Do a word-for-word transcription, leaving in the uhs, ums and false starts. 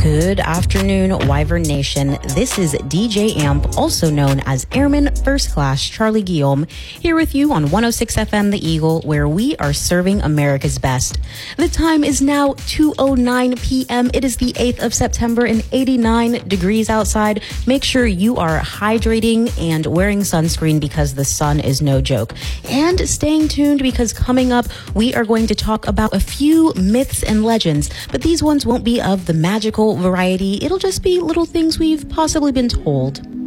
Good afternoon, Wyvern Nation. This is D J Amp, also known as Airman First Class Charlie Guillaume, here with you on one oh six F M The Eagle, where we are serving America's best. The time is now two oh nine p.m. It is the eighth of September and eighty-nine degrees outside. Make sure you are hydrating and wearing sunscreen because the sun is no joke. And staying tuned because coming up, we are going to talk about a few myths and legends, but these ones won't be of the magical variety. It'll just be little things we've possibly been told.